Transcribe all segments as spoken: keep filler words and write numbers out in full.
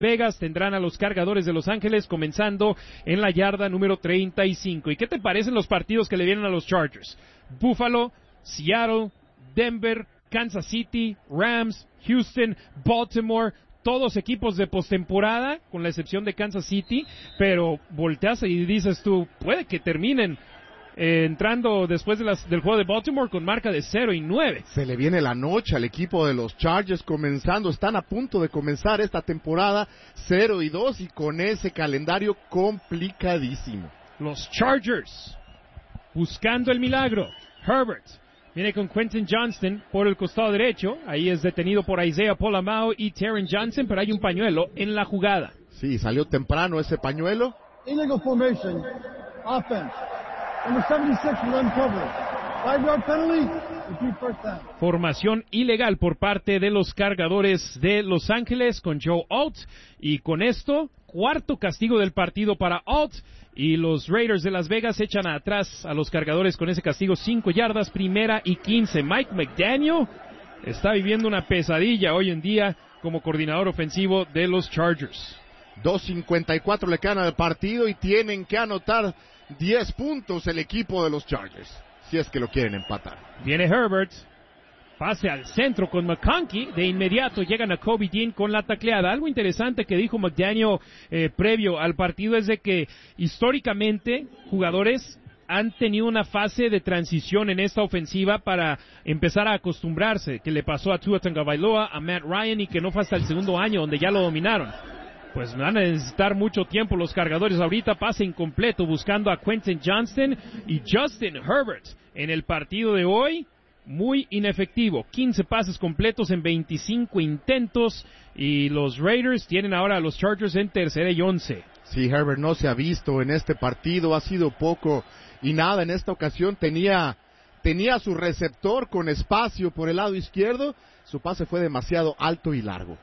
Vegas tendrán a los Cargadores de Los Ángeles comenzando en la yarda número treinta y cinco. ¿Y qué te parecen los partidos que le vienen a los Chargers? Buffalo, Seattle, Denver, Kansas City, Rams, Houston, Baltimore, todos equipos de postemporada, con la excepción de Kansas City, pero volteas y dices tú, puede que terminen eh, entrando después de las, del juego de Baltimore con marca de cero y nueve. Se le viene la noche al equipo de los Chargers comenzando, están a punto de comenzar esta temporada cero y dos y con ese calendario complicadísimo. Los Chargers buscando el milagro. Herbert viene con Quentin Johnston por el costado derecho. Ahí es detenido por Isaiah Pola-Mao y Taron Johnson, pero hay un pañuelo en la jugada. Sí, salió temprano ese pañuelo. Illegal formation, offense. Number setenta y seis will uncover. Five yard penalty, repeat first down. Formación ilegal por parte de los Cargadores de Los Ángeles con Joe Alt. Y con esto, cuarto castigo del partido para Alt. Y los Raiders de Las Vegas echan atrás a los Cargadores con ese castigo, cinco yardas, primera y quince. Mike McDaniel está viviendo una pesadilla hoy en día como coordinador ofensivo de los Chargers. dos cincuenta y cuatro le quedan al partido y tienen que anotar diez puntos el equipo de los Chargers, si es que lo quieren empatar. Viene Herbert, pase al centro con McConkey, de inmediato llegan a Kobe Dean con la tacleada. Algo interesante que dijo McDaniel eh, previo al partido es de que históricamente jugadores han tenido una fase de transición en esta ofensiva para empezar a acostumbrarse, que le pasó a Tua Tagovailoa, a Matt Ryan y que no fue hasta el segundo año donde ya lo dominaron. Pues van a necesitar mucho tiempo los Cargadores ahorita, pase incompleto buscando a Quentin Johnston y Justin Herbert en el partido de hoy. Muy inefectivo, quince pases completos en veinticinco intentos y los Raiders tienen ahora a los Chargers en tercera y once. Sí, Herbert no se ha visto en este partido, ha sido poco y nada en esta ocasión. Tenía, tenía su receptor con espacio por el lado izquierdo, su pase fue demasiado alto y largo.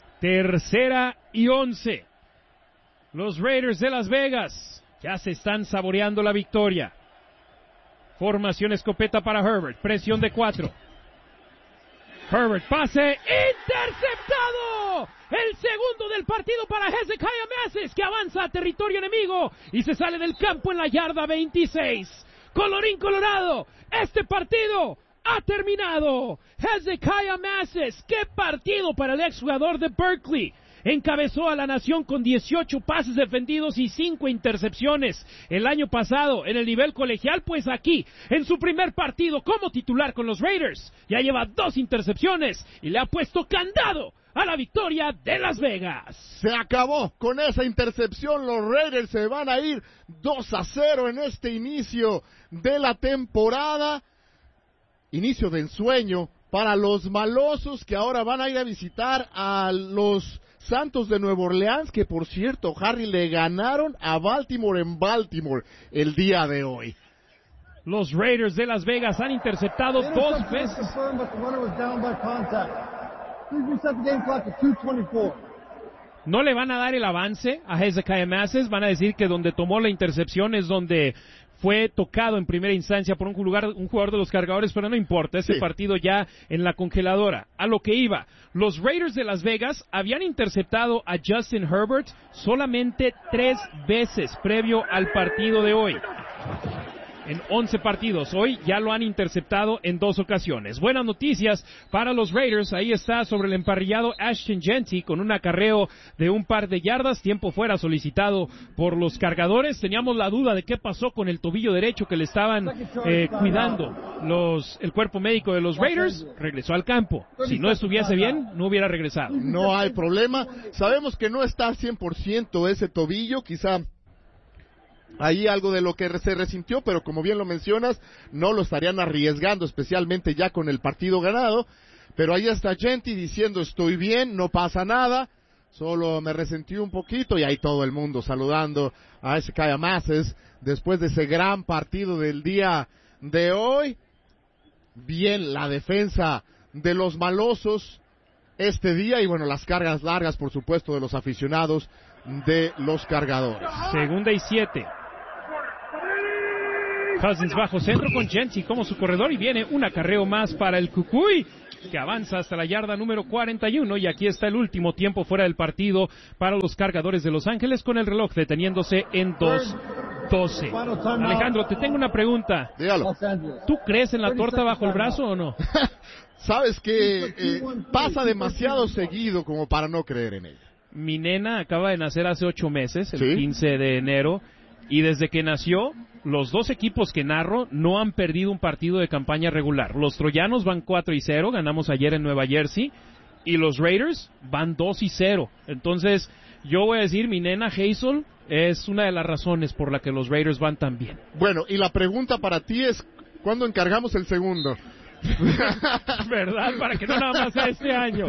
Tercera y once. Los Raiders de Las Vegas ya se están saboreando la victoria. Formación escopeta para Herbert. Presión de cuatro. Herbert, pase interceptado. El segundo del partido para Hezekiah Masses, que avanza a territorio enemigo y se sale del campo en la yarda veintiséis. Colorín colorado, este partido ha terminado. Hezekiah Masses, qué partido para el exjugador de Berkeley. Encabezó a la nación con dieciocho pases defendidos y cinco intercepciones. El año pasado, en el nivel colegial, pues aquí, en su primer partido como titular con los Raiders, ya lleva dos intercepciones y le ha puesto candado a la victoria de Las Vegas. Se acabó con esa intercepción, los Raiders se van a ir dos a cero en este inicio de la temporada. Inicio de ensueño para los malosos que ahora van a ir a visitar a los Santos de Nueva Orleans, que por cierto, Harry, le ganaron a Baltimore en Baltimore el día de hoy. Los Raiders de Las Vegas han interceptado dos veces. No le van a dar el avance a Hezekiah Masses, van a decir que donde tomó la intercepción es donde fue tocado en primera instancia por un jugador, un jugador de los Cargadores, pero no importa, ese sí. Partido ya en la congeladora. A lo que iba, los Raiders de Las Vegas habían interceptado a Justin Herbert solamente tres veces previo al partido de hoy. En once partidos. Hoy ya lo han interceptado en dos ocasiones. Buenas noticias para los Raiders. Ahí está sobre el emparrillado Ashton Jeanty con un acarreo de un par de yardas. Tiempo fuera solicitado por los Cargadores. Teníamos la duda de qué pasó con el tobillo derecho que le estaban eh, cuidando los el cuerpo médico de los Raiders. Regresó al campo. Si no estuviese bien, no hubiera regresado. No hay problema. Sabemos que no está al cien por ciento ese tobillo. Quizá ahí algo de lo que se resintió, pero como bien lo mencionas, no lo estarían arriesgando, especialmente ya con el partido ganado. Pero ahí está Jeanty diciendo, estoy bien, no pasa nada, solo me resentí un poquito, y ahí todo el mundo saludando a Hezekiah Masses después de ese gran partido del día de hoy. Bien la defensa de los malosos este día, y bueno, las cargas largas, por supuesto, de los aficionados de los Cargadores. Segunda y siete. Cousins bajo centro con Jeanty como su corredor y viene un acarreo más para el Cucuy. que avanza hasta la yarda número cuarenta y uno, y aquí está el último tiempo fuera del partido para los Cargadores de Los Ángeles, con el reloj deteniéndose en dos doce. Alejandro, te tengo una pregunta. Dígalo. ¿Tú crees en la torta bajo el brazo o no? Sabes que eh, pasa demasiado seguido como para no creer en ella. Mi nena acaba de nacer hace ocho meses, el ¿Sí? quince de enero, y desde que nació, los dos equipos que narro no han perdido un partido de campaña regular. Los troyanos van cuatro y cero, ganamos ayer en Nueva Jersey, y los Raiders van dos y cero. Entonces, yo voy a decir, mi nena Hazel es una de las razones por la que los Raiders van tan bien. Bueno, y la pregunta para ti es, ¿cuándo encargamos el segundo? ¿Verdad? Para que no nada más sea este año.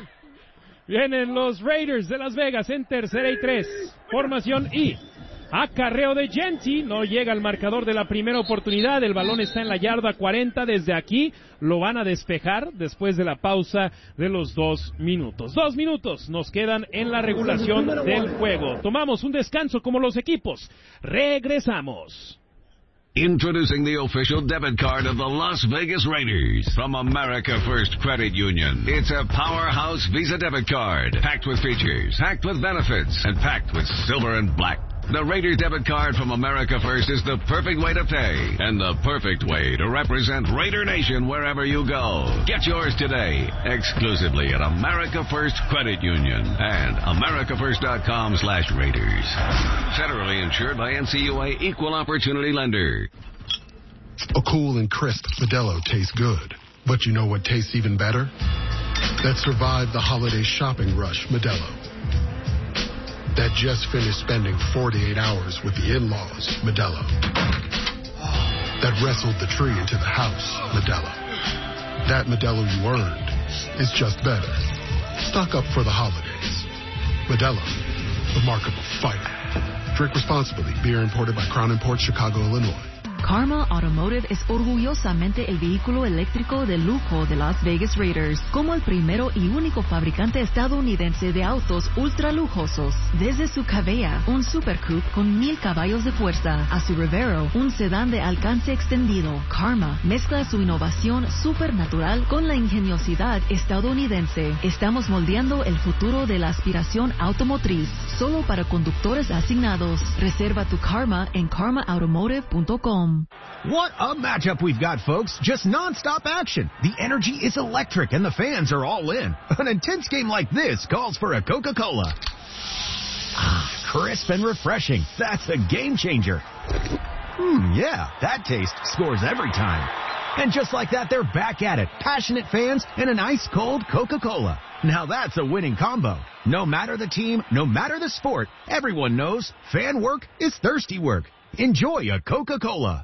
Vienen los Raiders de Las Vegas en tercera y tres. Formación I. Acarreo de Genti. No llega al marcador de la primera oportunidad. El balón está en la yarda cuarenta. Desde aquí lo van a despejar después de la pausa de los dos minutos. Dos minutos nos quedan en la regulación del juego. Tomamos un descanso como los equipos. Regresamos. Introducing the official debit card of the Las Vegas Raiders from America First Credit Union. It's a powerhouse Visa debit card, packed with features, packed with benefits, and packed with silver and black. The Raiders debit card from America First is the perfect way to pay and the perfect way to represent Raider Nation wherever you go. Get yours today, exclusively at America First Credit Union and america first dot com slash Raiders. Federally insured by N C U A Equal Opportunity Lender. A cool and crisp Modelo tastes good. But you know what tastes even better? That survived the holiday shopping rush, Modelo. That just finished spending forty-eight hours with the in-laws, Modelo. That wrestled the tree into the house, Modelo. That Modelo you earned is just better. Stock up for the holidays. Modelo, the mark of a fighter. Drink responsibly. Beer imported by Crown Imports, Chicago, Illinois. Karma Automotive es orgullosamente el vehículo eléctrico de lujo de Las Vegas Raiders, como el primero y único fabricante estadounidense de autos ultra lujosos. Desde su Cabella, un Super Coupe con mil caballos de fuerza, a su Revero, un sedán de alcance extendido, Karma mezcla su innovación supernatural con la ingeniosidad estadounidense. Estamos moldeando el futuro de la aspiración automotriz, solo para conductores asignados. Reserva tu Karma en karma automotive punto com. What a matchup we've got, folks. Just non-stop action. The energy is electric and the fans are all in. An intense game like this calls for a Coca-Cola. Ah, crisp and refreshing. That's a game changer. Hmm, yeah, that taste scores every time. And just like that, they're back at it. Passionate fans and an ice-cold Coca-Cola. Now that's a winning combo. No matter the team, no matter the sport, everyone knows fan work is thirsty work. Enjoy a Coca-Cola.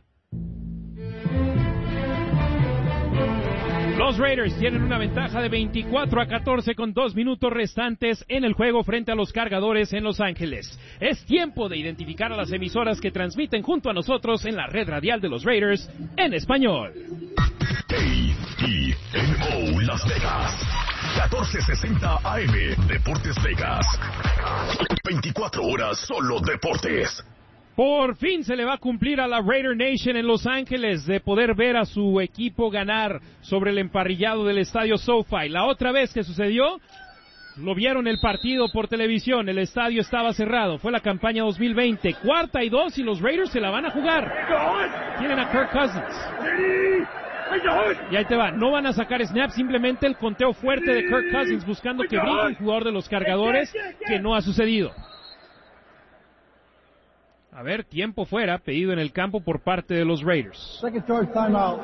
Los Raiders tienen una ventaja de veinticuatro a catorce con dos minutos restantes en el juego frente a los Cargadores en Los Ángeles. Es tiempo de identificar a las emisoras que transmiten junto a nosotros en la red radial de los Raiders en español. A E N O Las Vegas, catorce sesenta A M, Deportes Vegas. veinticuatro horas solo deportes. Por fin se le va a cumplir a la Raider Nation en Los Ángeles de poder ver a su equipo ganar sobre el emparrillado del estadio SoFi. La otra vez que sucedió, lo vieron el partido por televisión, el estadio estaba cerrado, fue la campaña dos mil veinte, cuarta y dos y los Raiders se la van a jugar. Tienen a Kirk Cousins. Y ahí te va, no van a sacar snap, simplemente el conteo fuerte de Kirk Cousins buscando que brinque un jugador de los Cargadores, que no ha sucedido. A ver, tiempo fuera, pedido en el campo por parte de los Raiders. Second charge timeout.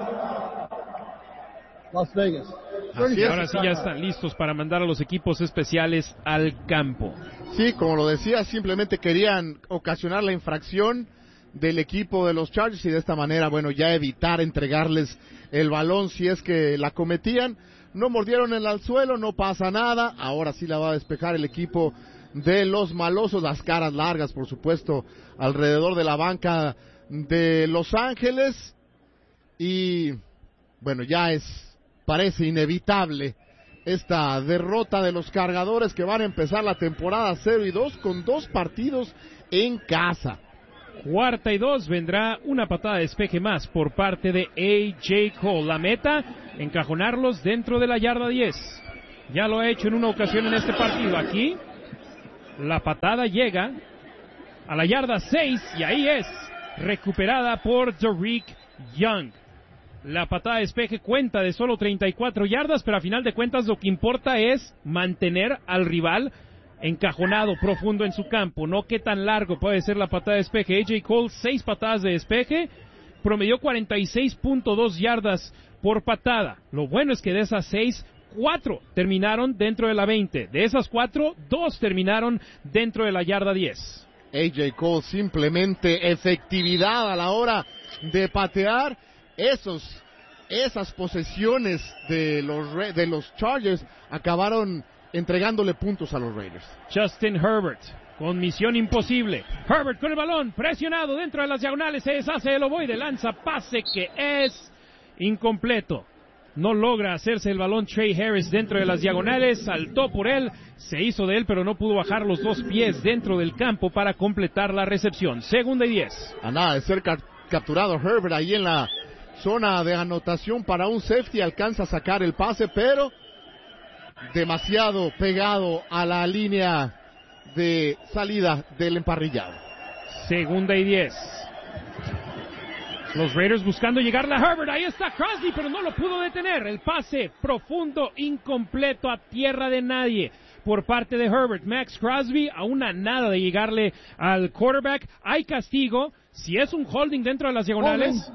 Las Vegas. Así ahora sí ya están listos para mandar a los equipos especiales al campo. Sí, como lo decía, simplemente querían ocasionar la infracción del equipo de los Chargers y de esta manera, bueno, ya evitar entregarles el balón si es que la cometían. No mordieron el al suelo, no pasa nada. Ahora sí la va a despejar el equipo de los malosos, las caras largas, por supuesto, alrededor de la banca de Los Ángeles. Y bueno, ya es, parece inevitable esta derrota de los Cargadores, que van a empezar la temporada cero y dos con dos partidos en casa. Cuarta y dos, vendrá una patada de despeje más por parte de A J Cole. La meta, encajonarlos dentro de la yarda diez. Ya lo ha hecho en una ocasión en este partido. Aquí, la patada llega a la yarda seis y ahí es recuperada por Derrick Young. La patada de despeje cuenta de solo treinta y cuatro yardas, pero a final de cuentas lo que importa es mantener al rival encajonado profundo en su campo. No qué tan largo puede ser la patada de despeje. A J Cole, seis patadas de despeje, promedió cuarenta y seis punto dos yardas por patada. Lo bueno es que de esas seis, cuatro terminaron dentro de la veinte. De esas cuatro, dos terminaron dentro de la yarda diez. A J Cole, simplemente efectividad a la hora de patear. Esos, esas posesiones de los, de los Chargers acabaron entregándole puntos a los Raiders. Justin Herbert, con misión imposible. Herbert con el balón, presionado dentro de las diagonales, se deshace el ovoide, lanza pase que es incompleto. No logra hacerse el balón Trey Harris dentro de las diagonales, saltó por él, se hizo de él, pero no pudo bajar los dos pies dentro del campo para completar la recepción. Segunda y diez. A nada de ser ca- capturado Herbert ahí en la zona de anotación para un safety, alcanza a sacar el pase, pero demasiado pegado a la línea de salida del emparrillado. Segunda y diez. Los Raiders buscando llegarle a Herbert, ahí está Crosby, pero no lo pudo detener. El pase profundo, incompleto, a tierra de nadie por parte de Herbert. Max Crosby a una nada de llegarle al quarterback. Hay castigo, si es un holding dentro de las diagonales.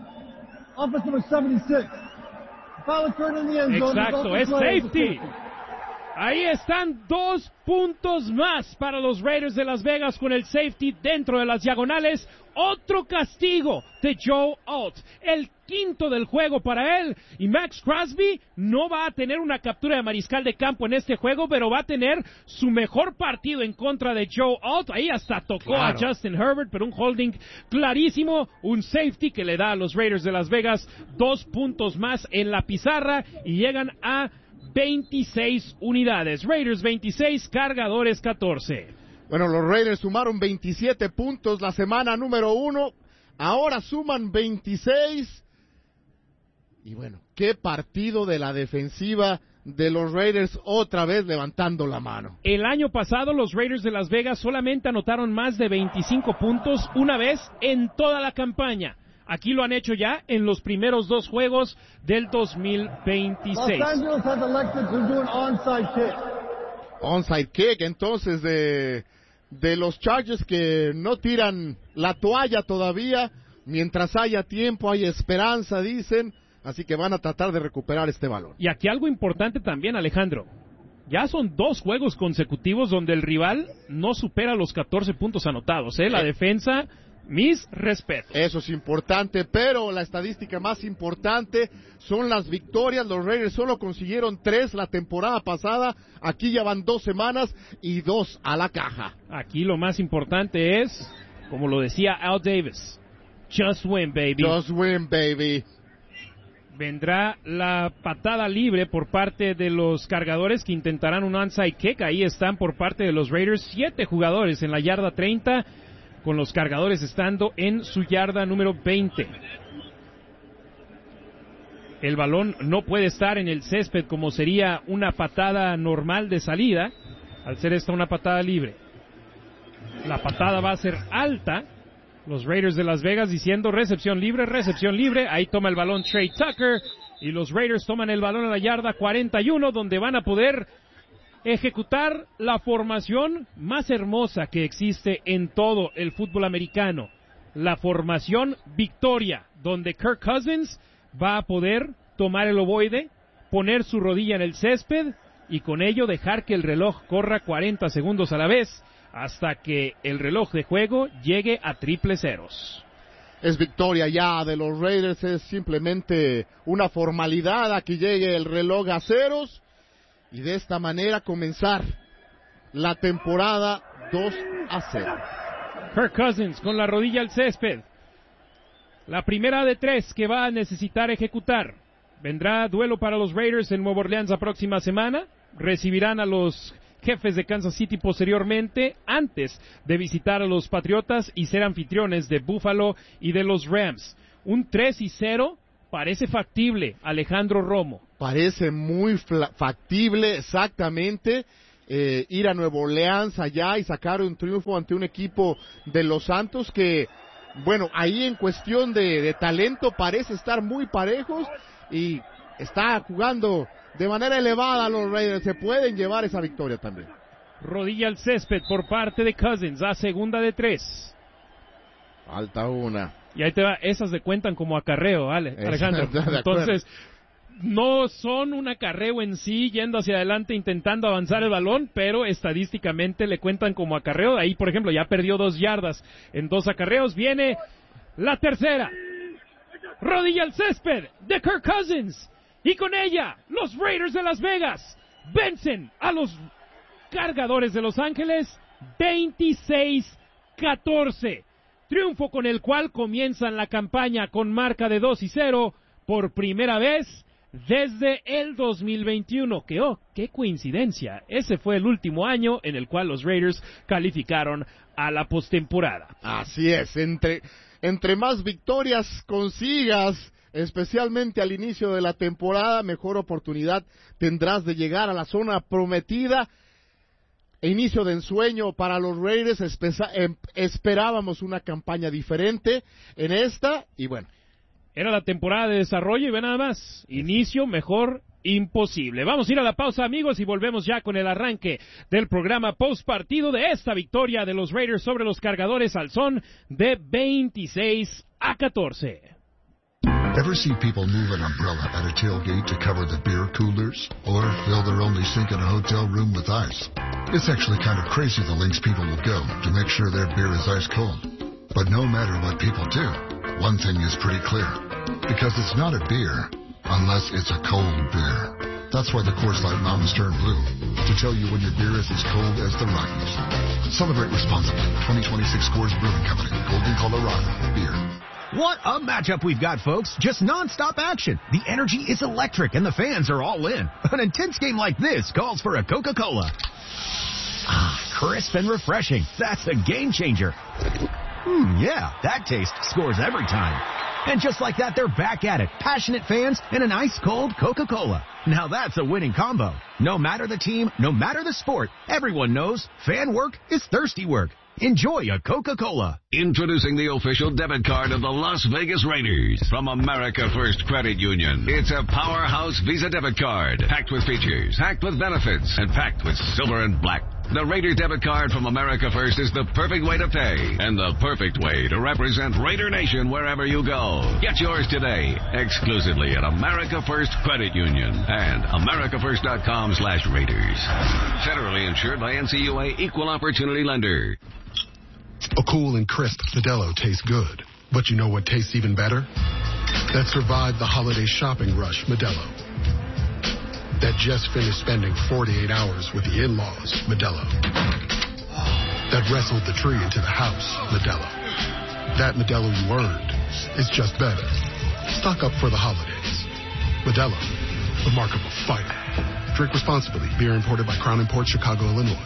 Exacto, es safety. Ahí están dos puntos más para los Raiders de Las Vegas con el safety dentro de las diagonales. Otro castigo de Joe Alt, el quinto del juego para él. Y Max Crosby no va a tener una captura de mariscal de campo en este juego, pero va a tener su mejor partido en contra de Joe Alt. Ahí hasta tocó claro a Justin Herbert, pero un holding clarísimo, un safety que le da a los Raiders de Las Vegas dos puntos más en la pizarra y llegan a veintiséis unidades. Raiders veintiséis, Cargadores catorce. Bueno, los Raiders sumaron veintisiete puntos la semana número uno, ahora suman veintiséis. Y bueno, qué partido de la defensiva de los Raiders, otra vez levantando la mano. El año pasado los Raiders de Las Vegas solamente anotaron más de veinticinco puntos una vez en toda la campaña. Aquí lo han hecho ya en los primeros dos juegos del dos mil veintiséis. Los Angeles has elected to do an onside kick. Onside kick, entonces, de, de los Chargers que no tiran la toalla todavía. Mientras haya tiempo, hay esperanza, dicen. Así que van a tratar de recuperar este balón. Y aquí algo importante también, Alejandro. Ya son dos juegos consecutivos donde el rival no supera los catorce puntos anotados, ¿eh? La Eh. defensa... Mis respetos. Eso es importante, pero la estadística más importante son las victorias. Los Raiders solo consiguieron tres la temporada pasada. Aquí ya van dos semanas y dos a la caja. Aquí lo más importante es, como lo decía Al Davis, just win, baby. Just win, baby. Vendrá la patada libre por parte de los Cargadores que intentarán un onside kick. Ahí están por parte de los Raiders siete jugadores en la yarda treinta. Con los Cargadores estando en su yarda número veinte. El balón no puede estar en el césped como sería una patada normal de salida, al ser esta una patada libre. La patada va a ser alta. Los Raiders de Las Vegas diciendo recepción libre, recepción libre. Ahí toma el balón Trey Tucker y los Raiders toman el balón a la yarda cuarenta y uno, donde van a poder ejecutar la formación más hermosa que existe en todo el fútbol americano, la formación victoria, donde Kirk Cousins va a poder tomar el ovoide, poner su rodilla en el césped y con ello dejar que el reloj corra cuarenta segundos a la vez hasta que el reloj de juego llegue a triple ceros. Es victoria ya de los Raiders, es simplemente una formalidad a que llegue el reloj a ceros. Y de esta manera comenzar la temporada dos a cero. Kirk Cousins con la rodilla al césped. La primera de tres que va a necesitar ejecutar. Vendrá duelo para los Raiders en Nueva Orleans la próxima semana. Recibirán a los Jefes de Kansas City posteriormente, antes de visitar a los Patriotas y ser anfitriones de Buffalo y de los Rams. Un tres y cero parece factible, Alejandro Romo. Parece muy factible, exactamente. Eh, ir a Nueva Orleans allá y sacar un triunfo ante un equipo de los Santos que, bueno, ahí en cuestión de, de talento parece estar muy parejos y está jugando de manera elevada los Raiders. Se pueden llevar esa victoria también. Rodilla al césped por parte de Cousins a segunda de tres. Falta una. Y ahí te va, esas se cuentan como acarreo, Ale, Alejandro. Entonces, no son un acarreo en sí, yendo hacia adelante, intentando avanzar el balón, pero estadísticamente le cuentan como acarreo. Ahí, por ejemplo, ya perdió dos yardas en dos acarreos. Viene la tercera. Rodilla al césped de Kirk Cousins. Y con ella, los Raiders de Las Vegas vencen a los Cargadores de Los Ángeles veintiséis catorce. Triunfo con el cual comienzan la campaña con marca de dos y cero por primera vez desde el dos mil veintiuno, que oh, qué coincidencia, ese fue el último año en el cual los Raiders calificaron a la postemporada. Así es, entre, entre más victorias consigas, especialmente al inicio de la temporada, mejor oportunidad tendrás de llegar a la zona prometida. Inicio de ensueño para los Raiders, espesa, eh, esperábamos una campaña diferente en esta, y bueno. Era la temporada de desarrollo y ve nada más, inicio mejor imposible. Vamos a ir a la pausa, amigos, y volvemos ya con el arranque del programa post partido de esta victoria de los Raiders sobre los Cargadores al son de veintiséis a catorce. Ever see people move an umbrella at a tailgate to cover the beer coolers? Or fill their only sink in a hotel room with ice? It's actually kind of crazy the lengths people will go to make sure their beer is ice cold. But no matter what people do, one thing is pretty clear. Because it's not a beer unless it's a cold beer. That's why the Coors Light Mountains turn blue. To tell you when your beer is as cold as the Rockies. Celebrate responsibly. twenty twenty-six Coors Brewing Company. Golden, Colorado. Beer. What a matchup we've got, folks. Just non-stop action. The energy is electric and the fans are all in. An intense game like this calls for a Coca-Cola. Ah, crisp and refreshing. That's a game changer. Hmm, yeah, that taste scores every time. And just like that, they're back at it. Passionate fans and an ice-cold Coca-Cola. Now that's a winning combo. No matter the team, no matter the sport, everyone knows fan work is thirsty work. Enjoy a Coca-Cola. Introducing the official debit card of the Las Vegas Raiders from America First Credit Union. It's a powerhouse Visa debit card, packed with features, packed with benefits, and packed with silver and black. The Raider debit card from America First is the perfect way to pay and the perfect way to represent Raider Nation wherever you go. Get yours today, exclusively at America First Credit Union and america first dot com slash Raiders. Federally insured by N C U A Equal Opportunity Lender. A cool and crisp Modelo tastes good. But you know what tastes even better? That survived the holiday shopping rush, Modelo. That just finished spending forty-eight hours with the in-laws, Modelo. That wrestled the tree into the house, Modelo. That Modelo you earned is just better. Stock up for the holidays. Modelo, the mark of a fighter. Drink responsibly. Beer imported by Crown Imports, Chicago, Illinois.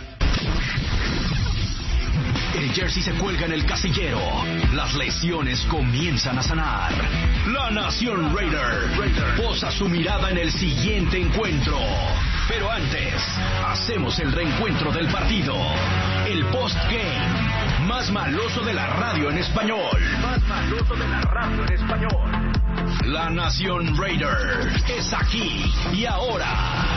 El jersey se cuelga en el casillero. Las lesiones comienzan a sanar. La Nación Raider posa su mirada en el siguiente encuentro. Pero antes, hacemos el reencuentro del partido. El post-game más maloso de la radio en español. Más maloso de la radio en español. La Nación Raider es aquí y ahora.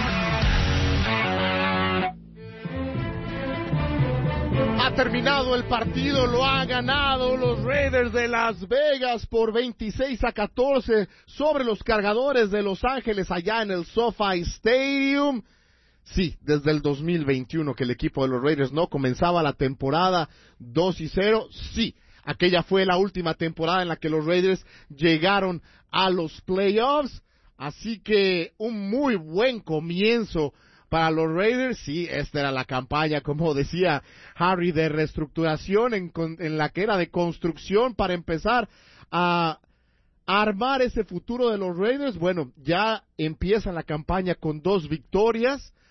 Ha terminado el partido, lo ha ganado los Raiders de Las Vegas por veintiséis a catorce sobre los Cargadores de Los Ángeles allá en el SoFi Stadium. Sí, desde el dos mil veintiuno que el equipo de los Raiders no comenzaba la temporada dos y cero. Sí, aquella fue la última temporada en la que los Raiders llegaron a los playoffs. Así que un muy buen comienzo para los Raiders. Sí, esta era la campaña, como decía Harry, de reestructuración en, en la que era de construcción para empezar a, a armar ese futuro de los Raiders. Bueno, ya empieza la campaña con dos victorias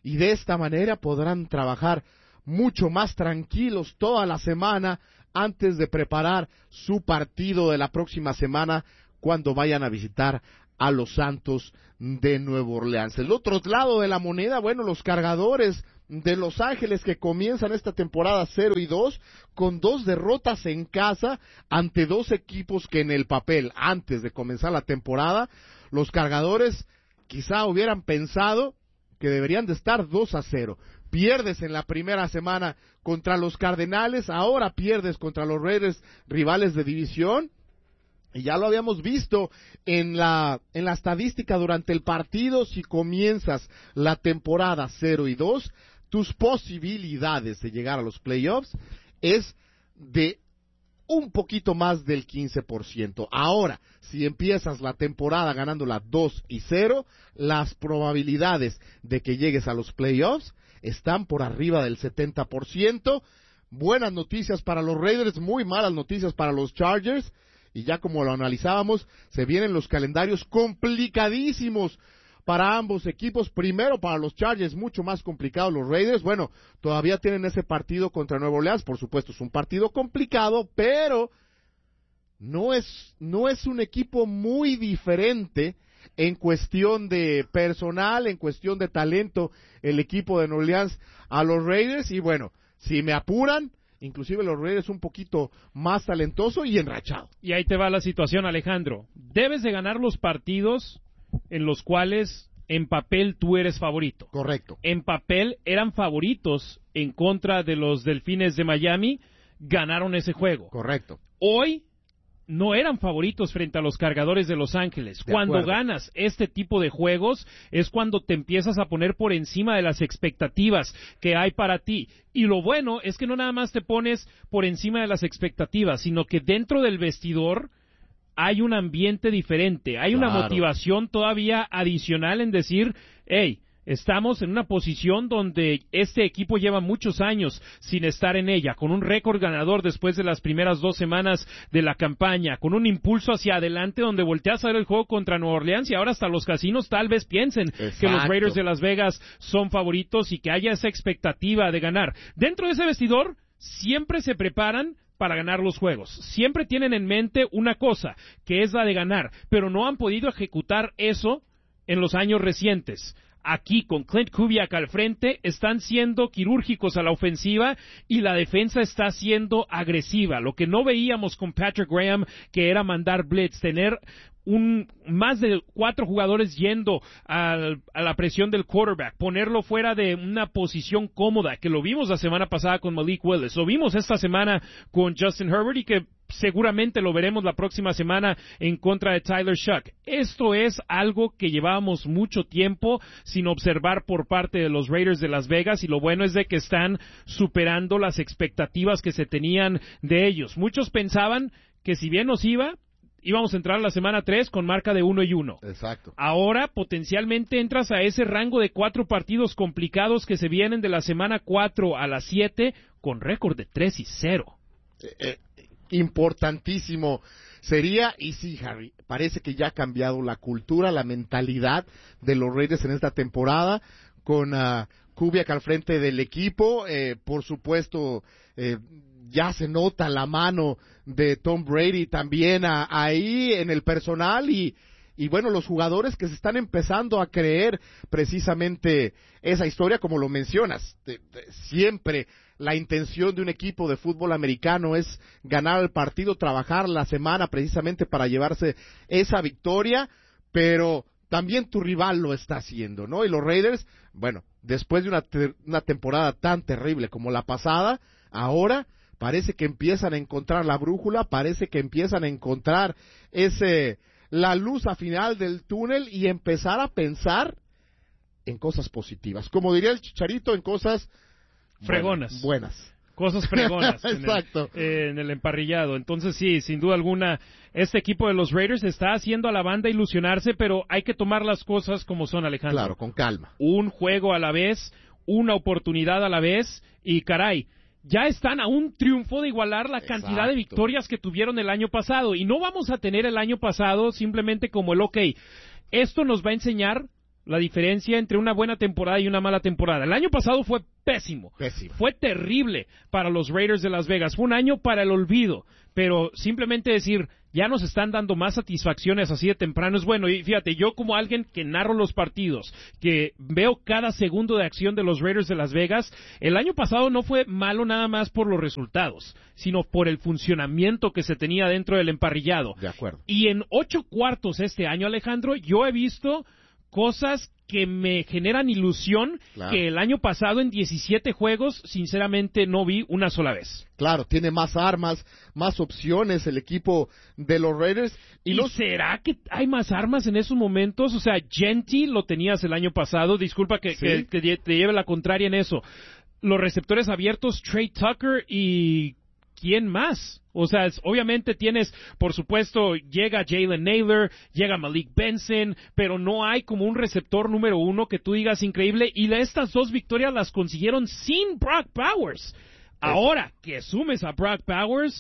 y de esta manera podrán trabajar mucho más tranquilos toda la semana antes de preparar su partido de la próxima semana cuando vayan a visitar a los Santos de Nueva Orleans. El otro lado de la moneda, bueno, los Cargadores de Los Ángeles, que comienzan esta temporada cero y dos con dos derrotas en casa ante dos equipos que en el papel, antes de comenzar la temporada, los Cargadores quizá hubieran pensado que deberían de estar dos a cero. Pierdes en la primera semana contra los Cardenales, ahora pierdes contra los Raiders, rivales de división, y ya lo habíamos visto en la en la estadística durante el partido. Si comienzas la temporada cero y dos, tus posibilidades de llegar a los playoffs es de un poquito más del quince por ciento. Ahora, si empiezas la temporada ganándola dos y cero, las probabilidades de que llegues a los playoffs están por arriba del setenta por ciento. Buenas noticias para los Raiders, muy malas noticias para los Chargers. Y ya como lo analizábamos, se vienen los calendarios complicadísimos para ambos equipos. Primero para los Chargers, mucho más complicado los Raiders. Bueno, todavía tienen ese partido contra Nueva Orleans, por supuesto es un partido complicado, pero no es, no es un equipo muy diferente en cuestión de personal, en cuestión de talento, el equipo de Nueva Orleans a los Raiders. Y bueno, si me apuran, inclusive los Raiders un poquito más talentoso y enrachado. Y ahí te va la situación, Alejandro. Debes de ganar los partidos en los cuales en papel tú eres favorito. Correcto. En papel eran favoritos en contra de los Delfines de Miami, ganaron ese juego. Correcto. Hoy no eran favoritos frente a los Cargadores de Los Ángeles. De cuando acuerdo. ganas este tipo de juegos es cuando te empiezas a poner por encima de las expectativas que hay para ti. Y lo bueno es que no nada más te pones por encima de las expectativas, sino que dentro del vestidor hay un ambiente diferente, hay Claro. una motivación todavía adicional en decir, hey, estamos en una posición donde este equipo lleva muchos años sin estar en ella, con un récord ganador después de las primeras dos semanas de la campaña, con un impulso hacia adelante donde volteas a ver el juego contra Nueva Orleans y ahora hasta los casinos tal vez piensen Exacto. que los Raiders de Las Vegas son favoritos y que haya esa expectativa de ganar. Dentro de ese vestidor siempre se preparan para ganar los juegos. Siempre tienen en mente una cosa, que es la de ganar, pero no han podido ejecutar eso en los años recientes. Aquí, con Clint Kubiak al frente, están siendo quirúrgicos a la ofensiva y la defensa está siendo agresiva. Lo que no veíamos con Patrick Graham, que era mandar blitz, tener un más de cuatro jugadores yendo al, a la presión del quarterback, ponerlo fuera de una posición cómoda, que lo vimos la semana pasada con Malik Willis, lo vimos esta semana con Justin Herbert y que seguramente lo veremos la próxima semana en contra de Tyler Shuck. Esto es algo que llevábamos mucho tiempo sin observar por parte de los Raiders de Las Vegas y lo bueno es de que están superando las expectativas que se tenían de ellos. Muchos pensaban que si bien nos iba, íbamos a entrar a la semana tres con marca de uno y uno. Exacto. Ahora potencialmente entras a ese rango de cuatro partidos complicados que se vienen de la semana cuatro a la siete con récord de tres y cero. Eh, eh, importantísimo sería, y sí, Harry, parece que ya ha cambiado la cultura, la mentalidad de los Raiders en esta temporada, con uh, Kubiak al frente del equipo, eh, por supuesto, eh, ya se nota la mano de Tom Brady también a, ahí en el personal y, y bueno, los jugadores que se están empezando a creer precisamente esa historia, como lo mencionas, de, de, siempre la intención de un equipo de fútbol americano es ganar el partido, trabajar la semana precisamente para llevarse esa victoria, pero también tu rival lo está haciendo, ¿no? Y los Raiders, bueno, después de una, te- una temporada tan terrible como la pasada, ahora parece que empiezan a encontrar la brújula, parece que empiezan a encontrar ese la luz al final del túnel y empezar a pensar en cosas positivas. Como diría el Chicharito, en cosas Fregonas. Buenas. buenas. Cosas fregonas en, Exacto. el, eh, en el emparrillado. Entonces sí, sin duda alguna, este equipo de los Raiders está haciendo a la banda ilusionarse, pero hay que tomar las cosas como son, Alejandro. Claro, con calma. Un juego a la vez, una oportunidad a la vez, y caray, ya están a un triunfo de igualar la Exacto. cantidad de victorias que tuvieron el año pasado. Y no vamos a tener el año pasado simplemente como el ok. Esto nos va a enseñar la diferencia entre una buena temporada y una mala temporada. El año pasado fue pésimo. Pésimo. Fue terrible para los Raiders de Las Vegas. Fue un año para el olvido. Pero simplemente decir, ya nos están dando más satisfacciones así de temprano es bueno. Y fíjate, yo como alguien que narro los partidos, que veo cada segundo de acción de los Raiders de Las Vegas, el año pasado no fue malo nada más por los resultados, sino por el funcionamiento que se tenía dentro del emparrillado. De acuerdo. Y en ocho cuartos este año, Alejandro, yo he visto cosas que me generan ilusión, claro, que el año pasado en diecisiete juegos, sinceramente, no vi una sola vez. Claro, tiene más armas, más opciones el equipo de los Raiders. ¿Y, ¿Y los... será que hay más armas en esos momentos? O sea, Genty lo tenías el año pasado, disculpa que, ¿sí? que, que te lleve la contraria en eso. Los receptores abiertos, Trey Tucker y... ¿quién más? O sea, es, obviamente tienes, por supuesto, llega Jalen Naylor, llega Malik Benson, pero no hay como un receptor número uno que tú digas increíble, y la, estas dos victorias las consiguieron sin Brock Bowers. Ahora que sumes a Brock Bowers,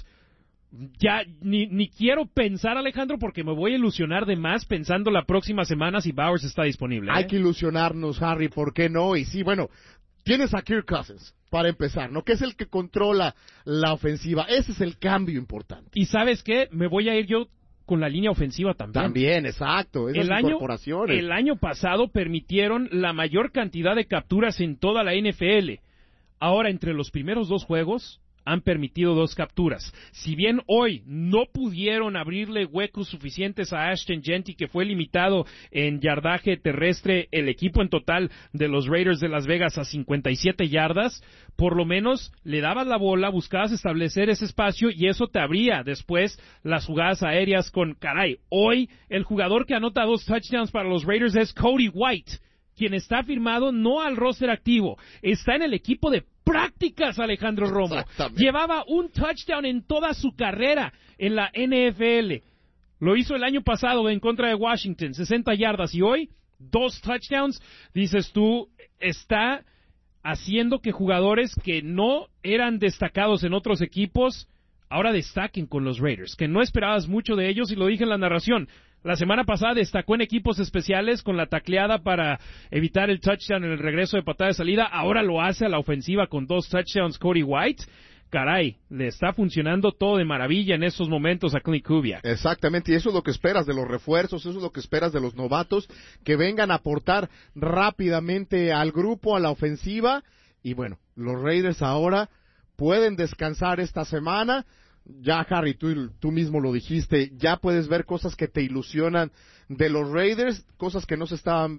ya ni, ni quiero pensar, Alejandro, porque me voy a ilusionar de más pensando la próxima semana si Bowers está disponible. ¿eh? Hay que ilusionarnos, Harry, ¿por qué no? Y sí, bueno, tienes a Kirk Cousins, para empezar, ¿no? Que es el que controla la ofensiva. Ese es el cambio importante. ¿Y sabes qué? Me voy a ir yo con la línea ofensiva también. También, exacto. Esas el año, incorporaciones. el año pasado permitieron la mayor cantidad de capturas en toda la N F L. Ahora, entre los primeros dos juegos, han permitido dos capturas. Si bien hoy no pudieron abrirle huecos suficientes a Ashton Genty, que fue limitado en yardaje terrestre el equipo en total de los Raiders de Las Vegas a cincuenta y siete yardas, por lo menos le dabas la bola, buscabas establecer ese espacio y eso te abría después las jugadas aéreas con, caray, hoy el jugador que anota dos touchdowns para los Raiders es Cody White, quien está firmado no al roster activo, está en el equipo de prácticas, Alejandro Romo. Llevaba un touchdown en toda su carrera en la N F L. Lo hizo el año pasado en contra de Washington, sesenta yardas, y hoy dos touchdowns. Dices tú, está haciendo que jugadores que no eran destacados en otros equipos ahora destaquen con los Raiders, que no esperabas mucho de ellos, y lo dije en la narración. La semana pasada destacó en equipos especiales con la tacleada para evitar el touchdown en el regreso de patada de salida. Ahora lo hace a la ofensiva con dos touchdowns Cody White. Caray, le está funcionando todo de maravilla en estos momentos a Clint Kubiak. Exactamente, y eso es lo que esperas de los refuerzos, eso es lo que esperas de los novatos, que vengan a aportar rápidamente al grupo, a la ofensiva. Y bueno, los Raiders ahora pueden descansar esta semana. Ya, Harry, tú, tú mismo lo dijiste, ya puedes ver cosas que te ilusionan de los Raiders, cosas que no se estaban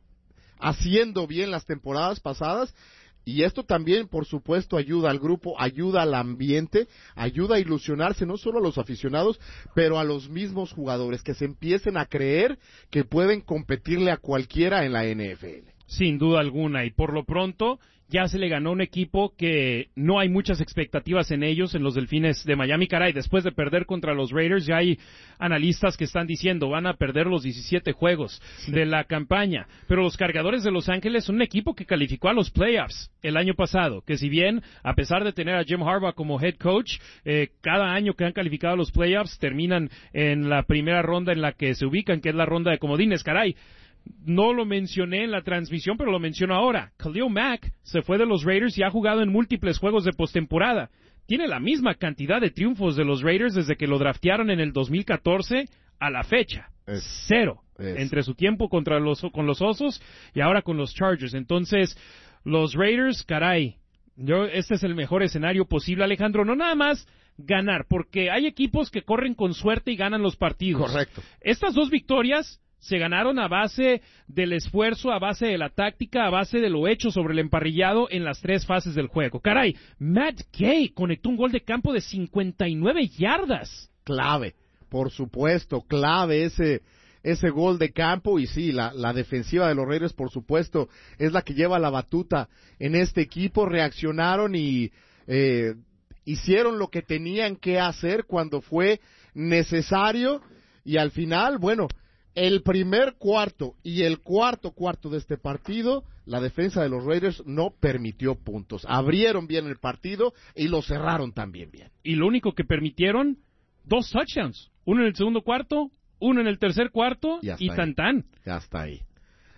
haciendo bien las temporadas pasadas, y esto también, por supuesto, ayuda al grupo, ayuda al ambiente, ayuda a ilusionarse no solo a los aficionados, pero a los mismos jugadores, que se empiecen a creer que pueden competirle a cualquiera en la N F L. Sin duda alguna, y por lo pronto ya se le ganó un equipo que no hay muchas expectativas en ellos, en los Delfines de Miami. Caray, después de perder contra los Raiders, ya hay analistas que están diciendo van a perder los diecisiete juegos de la campaña. Pero los Cargadores de Los Ángeles son un equipo que calificó a los playoffs el año pasado, que si bien, a pesar de tener a Jim Harbaugh como head coach, eh, cada año que han calificado a los playoffs terminan en la primera ronda en la que se ubican, que es la ronda de comodines. Caray, no lo mencioné en la transmisión, pero lo menciono ahora. Khalil Mack se fue de los Raiders y ha jugado en múltiples juegos de postemporada. Tiene la misma cantidad de triunfos de los Raiders desde que lo draftearon en el dos mil catorce a la fecha. Es, Cero. Es. Entre su tiempo contra los, con los Osos y ahora con los Chargers. Entonces, los Raiders, caray, yo, este es el mejor escenario posible, Alejandro. No nada más ganar, porque hay equipos que corren con suerte y ganan los partidos. Correcto. Estas dos victorias se ganaron a base del esfuerzo, a base de la táctica, a base de lo hecho sobre el emparrillado en las tres fases del juego. Caray, Matt Gay conectó un gol de campo de cincuenta y nueve yardas. Clave, por supuesto, clave ese ese gol de campo. Y sí, la, la defensiva de los Raiders, por supuesto, es la que lleva la batuta en este equipo. Reaccionaron y eh, hicieron lo que tenían que hacer cuando fue necesario. Y al final, bueno, el primer cuarto y el cuarto cuarto de este partido, la defensa de los Raiders no permitió puntos. Abrieron bien el partido y lo cerraron también bien. Y lo único que permitieron, dos touchdowns. Uno en el segundo cuarto, uno en el tercer cuarto y tan tan. Ya está ahí.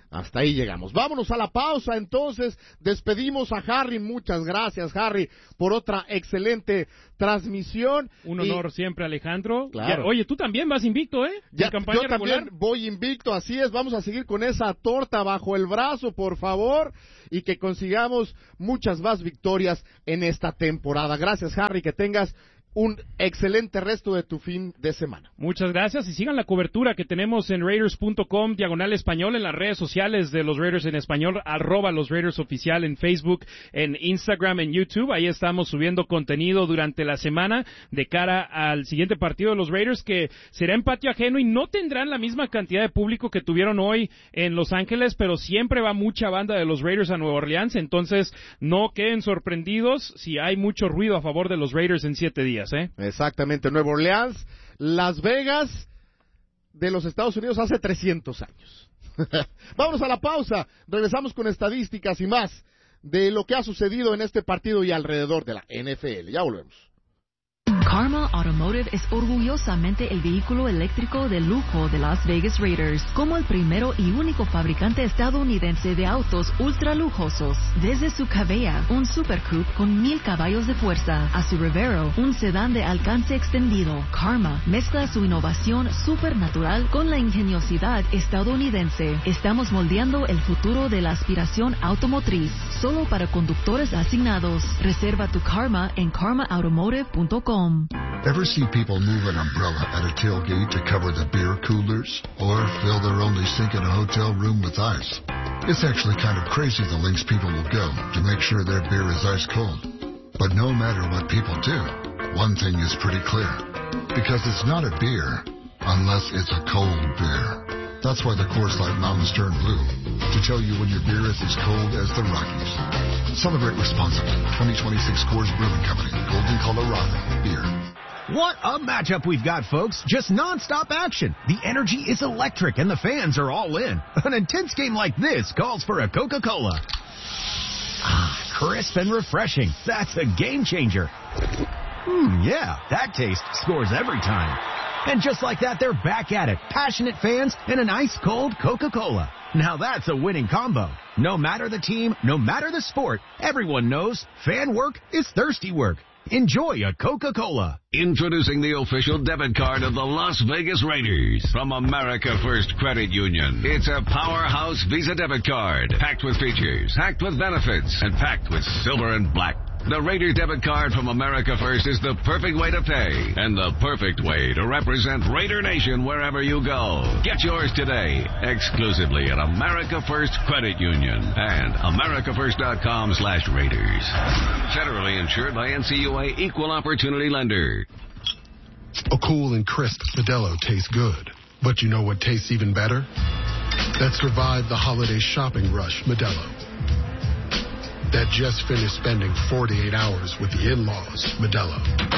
hasta ahí llegamos. Vámonos a la pausa, entonces, despedimos a Harry, muchas gracias, Harry, por otra excelente transmisión. Un honor y... siempre, Alejandro. Claro. Ya, oye, tú también vas invicto, ¿eh? Ya, campaña yo regular. también voy invicto, así es, vamos a seguir con esa torta bajo el brazo, por favor, y que consigamos muchas más victorias en esta temporada. Gracias, Harry, que tengas un excelente resto de tu fin de semana. Muchas gracias y sigan la cobertura que tenemos en Raiders punto com, diagonal español, en las redes sociales de los Raiders en español, arroba los Raiders oficial en Facebook, en Instagram, en YouTube. Ahí estamos subiendo contenido durante la semana de cara al siguiente partido de los Raiders, que será en patio ajeno y no tendrán la misma cantidad de público que tuvieron hoy en Los Ángeles, pero siempre va mucha banda de los Raiders a Nueva Orleans, entonces no queden sorprendidos si hay mucho ruido a favor de los Raiders en siete días. ¿Eh? Exactamente, Nueva Orleans, Las Vegas de los Estados Unidos hace trescientos años. Vámonos a la pausa, regresamos con estadísticas y más de lo que ha sucedido en este partido y alrededor de la N F L. Ya volvemos. Karma Automotive es orgullosamente el vehículo eléctrico de lujo de Las Vegas Raiders, como el primero y único fabricante estadounidense de autos ultra lujosos. Desde su Cavea, un Super Coupe con mil caballos de fuerza, a su Revero, un sedán de alcance extendido, Karma mezcla su innovación supernatural con la ingeniosidad estadounidense. Estamos moldeando el futuro de la aspiración automotriz, solo para conductores asignados. Reserva tu Karma en karma automotive punto com. Ever see people move an umbrella at a tailgate to cover the beer coolers? Or fill their only sink in a hotel room with ice? It's actually kind of crazy the lengths people will go to make sure their beer is ice cold. But no matter what people do, one thing is pretty clear. Because it's not a beer unless it's a cold beer. That's why the Coors Light Mountains turn blue, to tell you when your beer is as cold as the Rockies. Celebrate responsibly. twenty twenty-six Coors Brewing Company, Golden, Colorado. Beer. What a matchup we've got, folks. Just non-stop action. The energy is electric and the fans are all in. An intense game like this calls for a Coca-Cola. Ah, crisp and refreshing. That's a game changer. Hmm, yeah, that taste scores every time. And just like that, they're back at it. Passionate fans and an ice-cold Coca-Cola. Now that's a winning combo. No matter the team, no matter the sport, everyone knows fan work is thirsty work. Enjoy a Coca-Cola. Introducing the official debit card of the Las Vegas Raiders from America First Credit Union. It's a powerhouse Visa debit card, packed with features, packed with benefits, and packed with silver and black. The Raider debit card from America First is the perfect way to pay and the perfect way to represent Raider Nation wherever you go. Get yours today, exclusively at America First Credit Union and america first dot com slash Raiders. Federally insured by N C U A Equal Opportunity Lender. A cool and crisp Modelo tastes good. But you know what tastes even better? That survived the holiday shopping rush, Modelo. That just finished spending forty-eight hours with the in-laws, Modelo.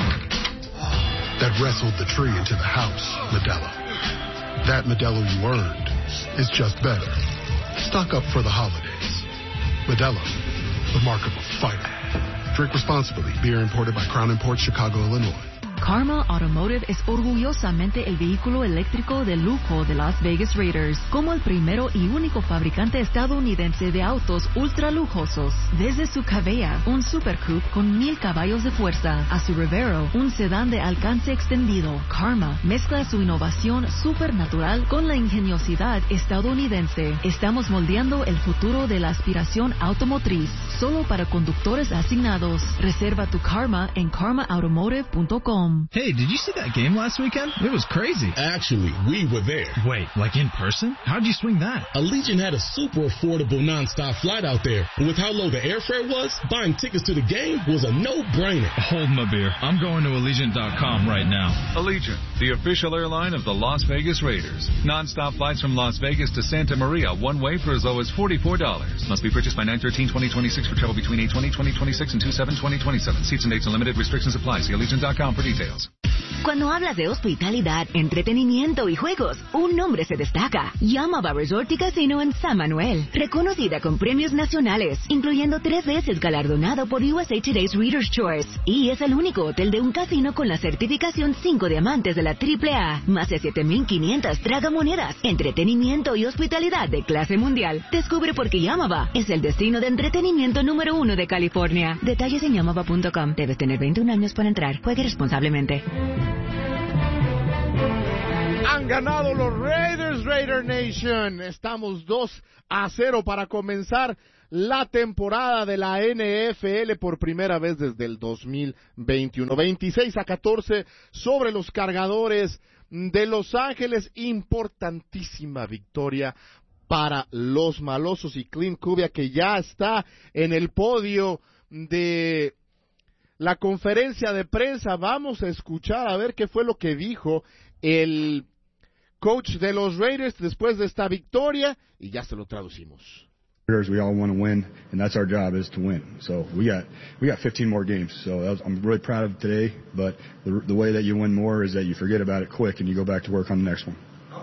That wrestled the tree into the house, Modelo. That Modelo you earned is just better. Stock up for the holidays. Modelo, the mark of a fighter. Drink responsibly. Beer imported by Crown Imports, Chicago, Illinois. Karma Automotive es orgullosamente el vehículo eléctrico de lujo de Las Vegas Raiders, como el primero y único fabricante estadounidense de autos ultra lujosos. Desde su Cavea, un Super Coupe con mil caballos de fuerza, a su Revero, un sedán de alcance extendido, Karma mezcla su innovación supernatural con la ingeniosidad estadounidense. Estamos moldeando el futuro de la aspiración automotriz, solo para conductores asignados. Reserva tu Karma en karma automotive punto com. Hey, did you see that game last weekend? It was crazy. Actually, we were there. Wait, like in person? How'd you swing that? Allegiant had a super affordable nonstop flight out there. And with how low the airfare was, buying tickets to the game was a no-brainer. Hold my beer. I'm going to allegiant dot com right now. Allegiant, the official airline of the Las Vegas Raiders. Nonstop flights from Las Vegas to Santa Maria, one way for as low as forty-four dollars. Must be purchased by nine thirteen twenty twenty-six for travel between eight twenty twenty twenty-six and two seven twenty twenty-seven. Seats and dates and limited restrictions apply. See allegiant dot com for details. Cuando hablas de hospitalidad, entretenimiento y juegos, un nombre se destaca. Yamava Resort y Casino en San Manuel. Reconocida con premios nacionales, incluyendo tres veces galardonado por U S A Today's Reader's Choice. Y es el único hotel de un casino con la certificación cinco diamantes de la triple A. Más de siete mil quinientas tragamonedas, entretenimiento y hospitalidad de clase mundial. Descubre por qué Yamava es el destino de entretenimiento número uno de California. Detalles en yamava punto com. Debes tener veintiún años para entrar. Juegue responsablemente. Han ganado los Raiders, Raider Nation. Estamos dos a cero para comenzar la temporada de la N F L por primera vez desde el dos mil veintiuno. veintiséis a catorce sobre los Cargadores de Los Ángeles. Importantísima victoria para los malosos y Klint Kubiak, que ya está en el podio de la conferencia de prensa. Vamos a escuchar a ver qué fue lo que dijo el coach de los Raiders después de esta victoria, y ya se lo traducimos. We all want to win, and that's our job, is to win. So we got we got fifteen more games. So that was, I'm really proud of today. But the, the way that you win more is that you forget about it quick and you go back to work on the next one.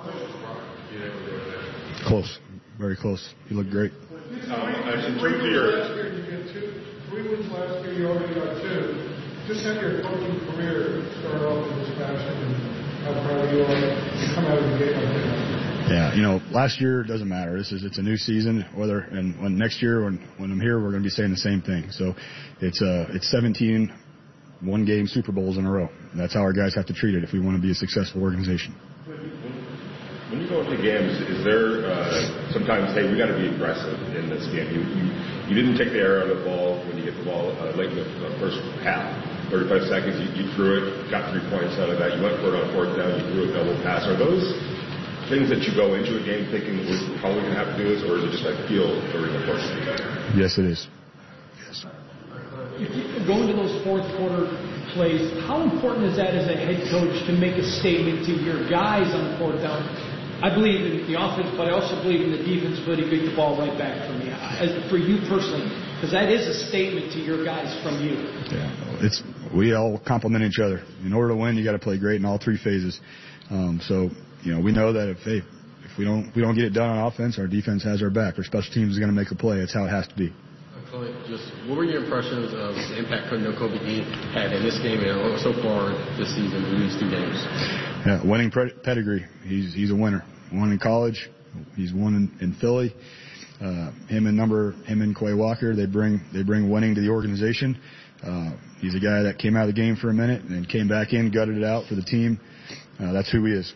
Close, very close. You look great. Um, in terms of your you get two, three wins last year, you already got two. Just have your coaching career start off in this fashion, and how proud you are to come out of the gate like that. Yeah, you know, last year doesn't matter. This is it's a new season. Whether and when next year when when I'm here, we're going to be saying the same thing. So it's uh it's seventeen one game Super Bowls in a row. That's how our guys have to treat it if we want to be a successful organization. When you go into games, is there uh, sometimes, hey, we got to be aggressive in this game? You, you you didn't take the air out of the ball when you get the ball uh, late in the, the first half. thirty-five seconds, you, you threw it, got three points out of that. You went for it on fourth down, you threw a double pass. Are those things that you go into a game thinking we're probably going to have to do this, or is it just like feel during the course of the game? Yes, it is. Yes. If you go into those fourth quarter plays, how important is that as a head coach to make a statement to your guys on fourth down? I believe in the offense, but I also believe in the defense ability to get the ball right back from you. As for you personally, because that is a statement to your guys from you. Yeah, it's we all complement each other. In order to win, you got to play great in all three phases. Um, so you know, we know that if hey, if we don't we don't get it done on offense, our defense has our back. Our special teams is going to make a play. It's how it has to be. Just what were your impressions of the impact Nakobe Dean had in this game and so far this season in these two games? Yeah, winning pedigree. He's he's a winner. Won in college. He's won in, in Philly. Uh, him and number him and Quay Walker. They bring they bring winning to the organization. Uh, he's a guy that came out of the game for a minute and came back in, gutted it out for the team. Uh, that's who he is.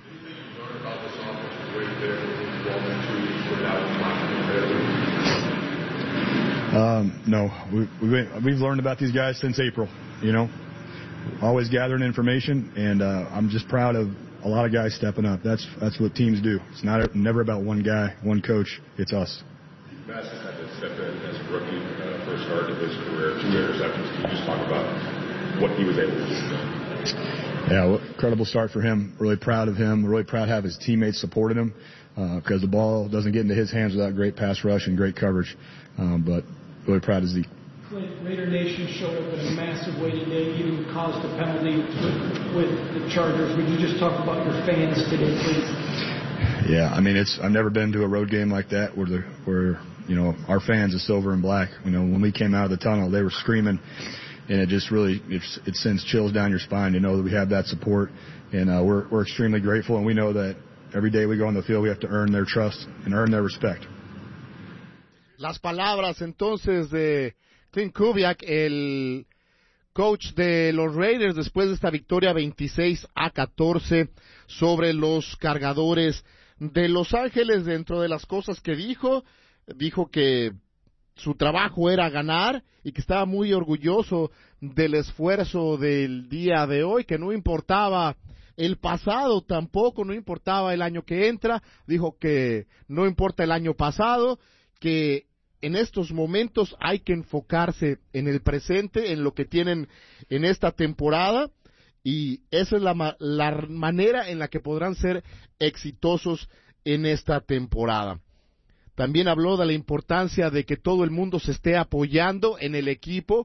Um, no, we, we, we've learned about these guys since April, you know, always gathering information, and uh, I'm just proud of a lot of guys stepping up. That's that's what teams do. It's not never about one guy, one coach. It's us. Madison had to step in as a rookie, uh, first start of his career, two interceptions. Can you just talk about what he was able to do? Yeah, well, incredible start for him. Really proud of him. Really proud to have his teammates supporting him uh, because the ball doesn't get into his hands without great pass rush and great coverage. Um, but really proud of Zeke. Raider Nation showed up in a massive way today, even caused a penalty with, with the Chargers. Would you just talk about your fans today, please? Yeah, I mean, it's I've never been to a road game like that where the where you know our fans are silver and black. You know, when we came out of the tunnel, they were screaming, and it just really it, it sends chills down your spine to know that we have that support, and uh, we're we're extremely grateful, and we know that every day we go on the field, we have to earn their trust and earn their respect. Las palabras entonces de Klint Kubiak, el coach de los Raiders, después de esta victoria veintiséis a catorce sobre los Cargadores de Los Ángeles. Dentro de las cosas que dijo, dijo que su trabajo era ganar y que estaba muy orgulloso del esfuerzo del día de hoy, que no importaba el pasado tampoco, no importaba el año que entra, dijo que no importa el año pasado, que en estos momentos hay que enfocarse en el presente, en lo que tienen en esta temporada, y esa es la, ma- la manera en la que podrán ser exitosos en esta temporada. También habló de la importancia de que todo el mundo se esté apoyando en el equipo,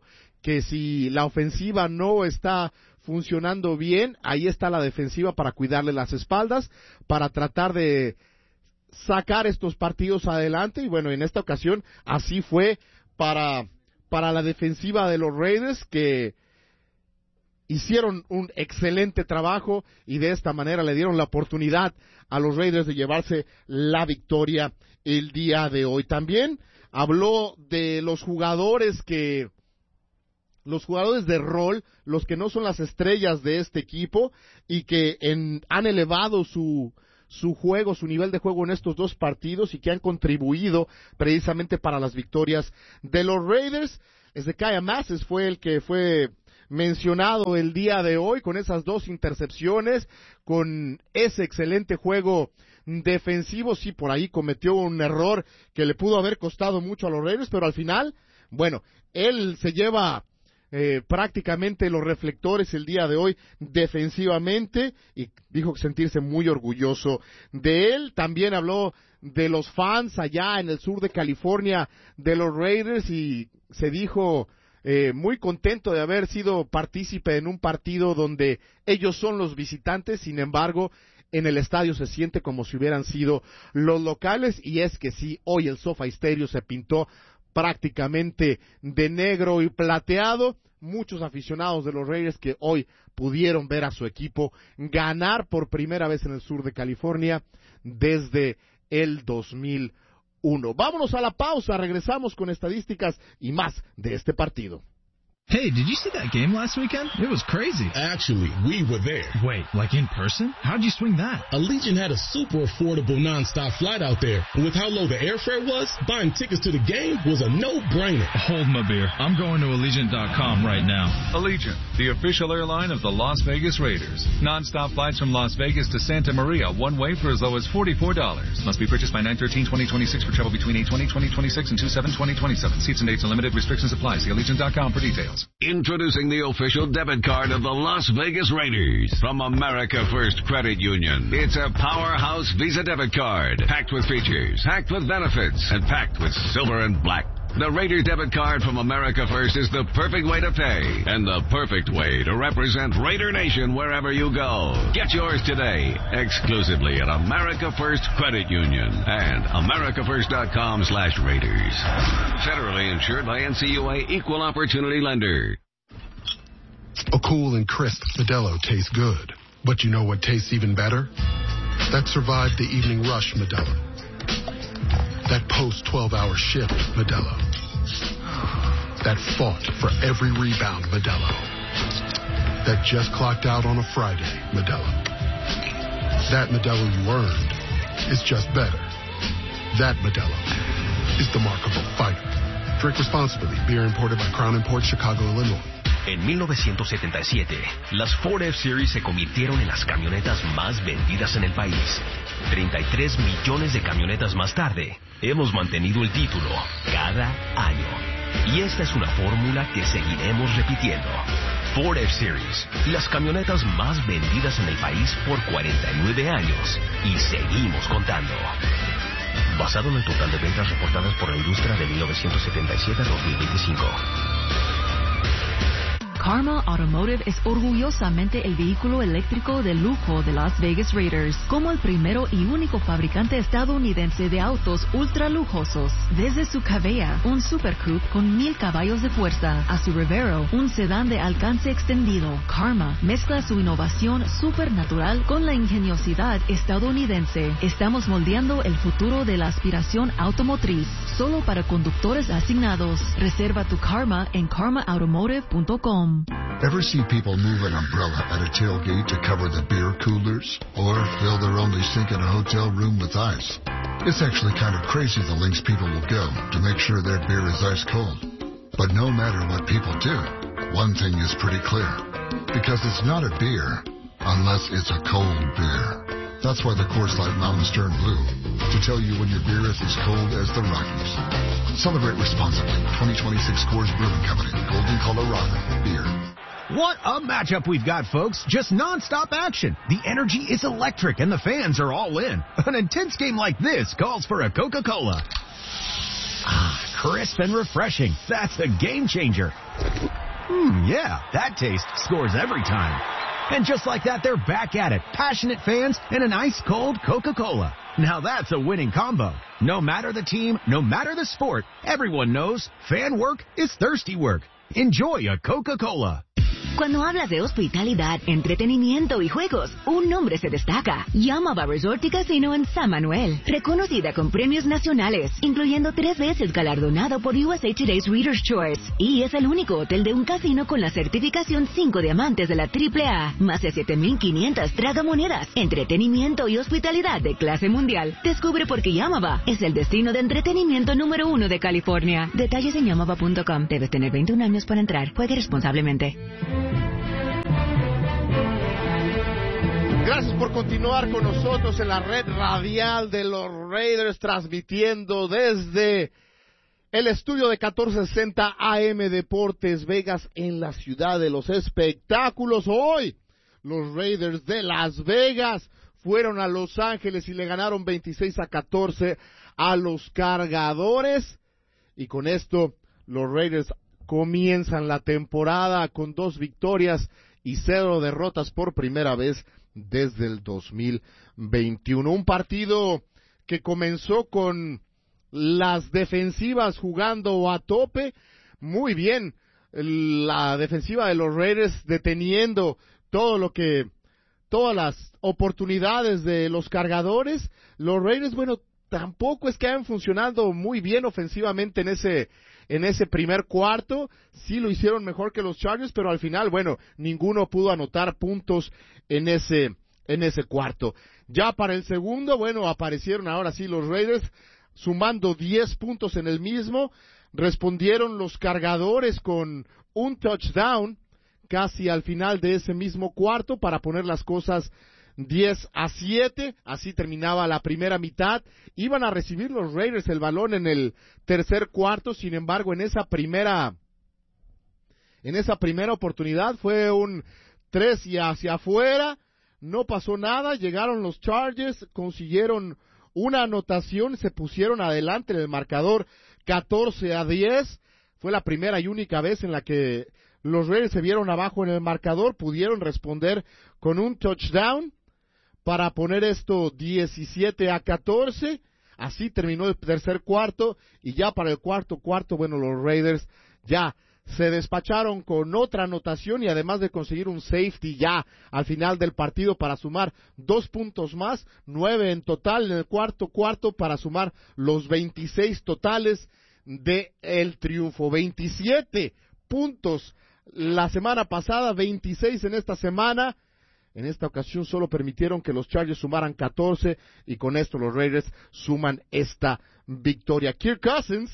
que si la ofensiva no está funcionando bien, ahí está la defensiva para cuidarle las espaldas, para tratar de sacar estos partidos adelante, y bueno, en esta ocasión así fue para, para la defensiva de los Raiders, que hicieron un excelente trabajo y de esta manera le dieron la oportunidad a los Raiders de llevarse la victoria el día de hoy. También habló de los jugadores que los jugadores de rol, los que no son las estrellas de este equipo y que en, han elevado su su juego, su nivel de juego en estos dos partidos y que han contribuido precisamente para las victorias de los Raiders. Ezekiel Masses fue el que fue mencionado el día de hoy con esas dos intercepciones, con ese excelente juego defensivo. Sí, por ahí cometió un error que le pudo haber costado mucho a los Raiders, pero al final, bueno, él se lleva Eh, prácticamente los reflectores el día de hoy defensivamente y dijo sentirse muy orgulloso de él. También habló de los fans allá en el sur de California de los Raiders y se dijo eh, muy contento de haber sido partícipe en un partido donde ellos son los visitantes, sin embargo en el estadio se siente como si hubieran sido los locales, y es que sí, hoy el SoFi Stadium se pintó prácticamente de negro y plateado. Muchos aficionados de los Raiders que hoy pudieron ver a su equipo ganar por primera vez en el sur de California desde el dos mil uno. Vámonos a la pausa, regresamos con estadísticas y más de este partido. Hey, did you see that game last weekend? It was crazy. Actually, we were there. Wait, like in person? How'd you swing that? Allegiant had a super affordable nonstop flight out there. And with how low the airfare was, buying tickets to the game was a no-brainer. Hold my beer. I'm going to Allegiant dot com right now. Allegiant, the official airline of the Las Vegas Raiders. Non-stop flights from Las Vegas to Santa Maria, one way for as low as forty-four dollars. Must be purchased by nine thirteen twenty twenty-six for travel between eight twenty twenty twenty-six and two seven twenty twenty-seven. Seats and dates are limited. Restrictions apply. See Allegiant dot com for details. Introducing the official debit card of the Las Vegas Raiders from America First Credit Union. It's a powerhouse Visa debit card, packed with features, packed with benefits, and packed with silver and black. The Raider debit card from America First is the perfect way to pay and the perfect way to represent Raider Nation wherever you go. Get yours today, exclusively at America First Credit Union and America First dot com slash Raiders. Federally insured by N C U A Equal Opportunity Lender. A cool and crisp Modelo tastes good. But you know what tastes even better? That survived the evening rush Modelo. That post twelve-hour shift Modelo. That fought for every rebound Modelo. That just clocked out on a Friday Modelo. That Modelo you earned is just better. That Modelo is the mark of a fighter. Drink responsibly. Beer imported by Crown Imports, Chicago, Illinois. En mil novecientos setenta y siete, las Ford F-Series se convirtieron en las camionetas más vendidas en el país. treinta y tres millones de camionetas más tarde, hemos mantenido el título cada año. Y esta es una fórmula que seguiremos repitiendo. Ford F-Series, las camionetas más vendidas en el país por cuarenta y nueve años. Y seguimos contando. Basado en el total de ventas reportadas por la industria de mil novecientos setenta y siete a dos mil veinticinco. Karma Automotive es orgullosamente el vehículo eléctrico de lujo de Las Vegas Raiders, como el primero y único fabricante estadounidense de autos ultra lujosos. Desde su Cavea, un Super Coupe con mil caballos de fuerza, a su Revero, un sedán de alcance extendido, Karma mezcla su innovación supernatural con la ingeniosidad estadounidense. Estamos moldeando el futuro de la aspiración automotriz, solo para conductores asignados. Reserva tu Karma en karma automotive punto com. Ever see people move an umbrella at a tailgate to cover the beer coolers? Or fill their only sink in a hotel room with ice? It's actually kind of crazy the lengths people will go to make sure their beer is ice cold. But no matter what people do, one thing is pretty clear. Because it's not a beer unless it's a cold beer. That's why the Coors Light Mountain Stern Blue, to tell you when your beer is as cold as the Rockies. Celebrate responsibly. twenty twenty-six Coors Brewing Company, Golden, Colorado. Beer. What a matchup we've got, folks. Just nonstop action. The energy is electric and the fans are all in. An intense game like this calls for a Coca-Cola. Ah, crisp and refreshing. That's a game changer. Mmm, yeah, that taste scores every time. And just like that, they're back at it. Passionate fans and an ice-cold Coca-Cola. Now that's a winning combo. No matter the team, no matter the sport, everyone knows fan work is thirsty work. Enjoy a Coca-Cola. Cuando hablas de hospitalidad, entretenimiento y juegos, un nombre se destaca. Yamava Resort y Casino en San Manuel. Reconocida con premios nacionales, incluyendo tres veces galardonado por U S A Today's Reader's Choice. Y es el único hotel de un casino con la certificación cinco diamantes de la triple A. Más de siete mil quinientas tragamonedas. Entretenimiento y hospitalidad de clase mundial. Descubre por qué Yamava es el destino de entretenimiento número uno de California. Detalles en yamava punto com. Debes tener veintiún años para entrar. Juegue responsablemente. Gracias por continuar con nosotros en la red radial de los Raiders, transmitiendo desde el estudio de catorce sesenta A M Deportes Vegas en la ciudad de los espectáculos. Hoy, los Raiders de Las Vegas fueron a Los Ángeles y le ganaron veintiséis a catorce a los Cargadores. Y con esto, los Raiders comienzan la temporada con dos victorias y cero derrotas por primera vez desde el dos mil veintiuno. Un partido que comenzó con las defensivas jugando a tope. Muy bien, la defensiva de los Raiders deteniendo todo lo que, todas las oportunidades de los Cargadores. Los Raiders, bueno, tampoco es que hayan funcionado muy bien ofensivamente en ese en ese primer cuarto. Sí lo hicieron mejor que los Chargers, pero al final, bueno, ninguno pudo anotar puntos en ese en ese cuarto. Ya para el segundo, bueno, aparecieron ahora sí los Raiders sumando diez puntos en el mismo. Respondieron los Cargadores con un touchdown casi al final de ese mismo cuarto para poner las cosas diez a siete, así terminaba la primera mitad. Iban a recibir los Raiders el balón en el tercer cuarto, sin embargo, en esa primera en esa primera oportunidad fue un tres y hacia afuera, no pasó nada, llegaron los Chargers, consiguieron una anotación, se pusieron adelante en el marcador catorce a diez, fue la primera y única vez en la que los Raiders se vieron abajo en el marcador, pudieron responder con un touchdown para poner esto diecisiete a catorce, así terminó el tercer cuarto, y ya para el cuarto cuarto, bueno, los Raiders ya se despacharon con otra anotación y además de conseguir un safety ya al final del partido para sumar dos puntos más, nueve en total en el cuarto cuarto para sumar los veintiséis totales de el triunfo, veintisiete puntos la semana pasada, veintiséis en esta semana. En esta ocasión solo permitieron que los Chargers sumaran catorce y con esto los Raiders suman esta victoria. Kirk Cousins,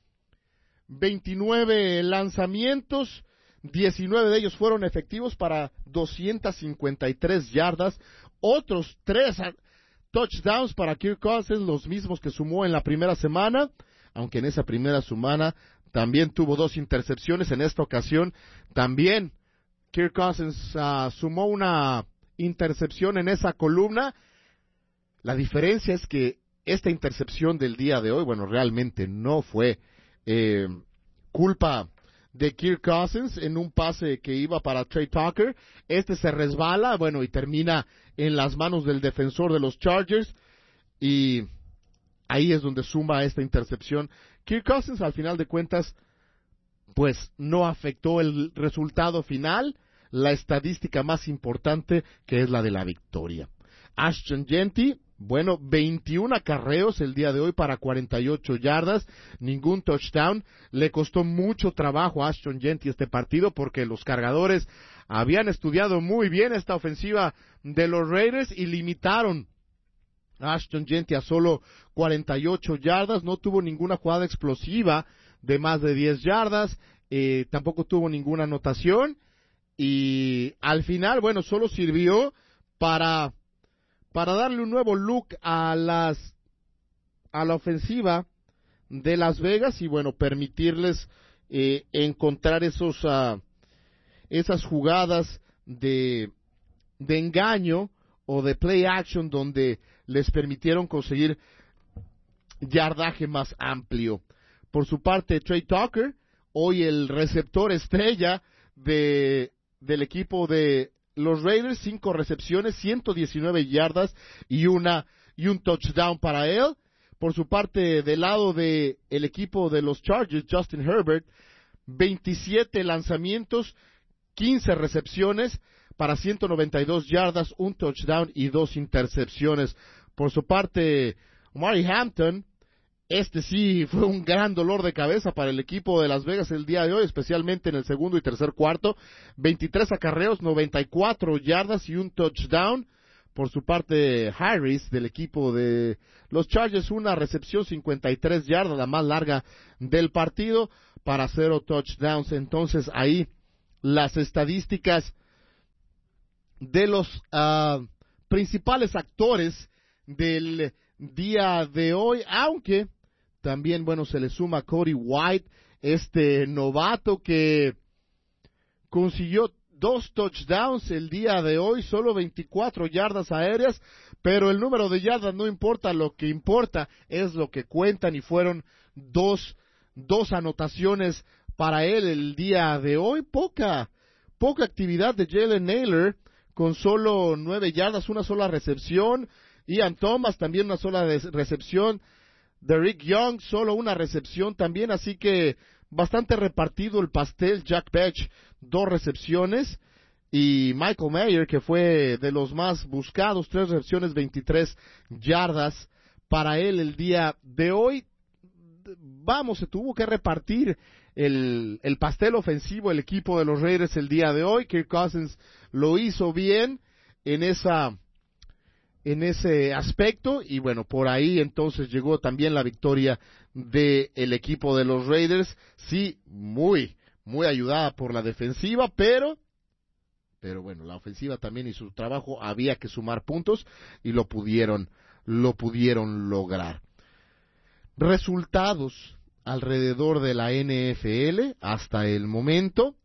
veintinueve lanzamientos, diecinueve de ellos fueron efectivos para doscientas cincuenta y tres yardas, otros tres touchdowns para Kirk Cousins, los mismos que sumó en la primera semana, aunque en esa primera semana también tuvo dos intercepciones. En esta ocasión también Kirk Cousins uh, sumó una intercepción en esa columna. La diferencia es que esta intercepción del día de hoy, bueno, realmente no fue eh, culpa de Kirk Cousins en un pase que iba para Trey Tucker. Este se resbala, bueno, y termina en las manos del defensor de los Chargers y ahí es donde suma esta intercepción. Kirk Cousins, al final de cuentas, pues no afectó el resultado final, la estadística más importante, que es la de la victoria. Ashton Jeanty, bueno, veintiún acarreos el día de hoy para cuarenta y ocho yardas, ningún touchdown. Le costó mucho trabajo a Ashton Jeanty este partido porque los Cargadores habían estudiado muy bien esta ofensiva de los Raiders y limitaron a Ashton Jeanty a solo cuarenta y ocho yardas. No tuvo ninguna jugada explosiva de más de diez yardas, eh, tampoco tuvo ninguna anotación. Y al final, bueno, solo sirvió para, para darle un nuevo look a las, a la ofensiva de Las Vegas y bueno, permitirles eh, encontrar esos, uh, esas jugadas de, de engaño o de play action donde les permitieron conseguir yardaje más amplio. Por su parte, Trey Tucker, hoy el receptor estrella de del equipo de los Raiders, cinco recepciones, ciento diecinueve yardas y una y un touchdown para él. Por su parte, del lado de el equipo de los Chargers, Justin Herbert, veintisiete lanzamientos, quince recepciones para ciento noventa y dos yardas, un touchdown y dos intercepciones. Por su parte, Omari Hampton, este sí fue un gran dolor de cabeza para el equipo de Las Vegas el día de hoy, especialmente en el segundo y tercer cuarto. veintitrés acarreos, noventa y cuatro yardas y un touchdown. Por su parte, Harris, del equipo de los Chargers, una recepción, cincuenta y tres yardas, la más larga del partido, para cero touchdowns. Entonces, ahí las estadísticas de los uh, principales actores del día de hoy, aunque también, bueno, se le suma Cody White, este novato que consiguió dos touchdowns el día de hoy, solo veinticuatro yardas aéreas, pero el número de yardas no importa, lo que importa es lo que cuentan, y fueron dos, dos anotaciones para él el día de hoy. Poca, poca actividad de Jalen Nailor, con solo nueve yardas, una sola recepción. Ian Thomas también una sola recepción. Derrick Young solo una recepción también, así que bastante repartido el pastel. Jack Bech, dos recepciones, y Michael Mayer, que fue de los más buscados, tres recepciones, veintitrés yardas para él el día de hoy. Vamos, se tuvo que repartir el, el pastel ofensivo el equipo de los Raiders el día de hoy. Kirk Cousins lo hizo bien en esa en ese aspecto, y bueno, por ahí entonces llegó también la victoria del equipo de los Raiders. Sí, muy, muy ayudada por la defensiva, pero, pero bueno, la ofensiva también hizo su trabajo, había que sumar puntos, y lo pudieron, lo pudieron lograr. Resultados alrededor de la N F L hasta el momento.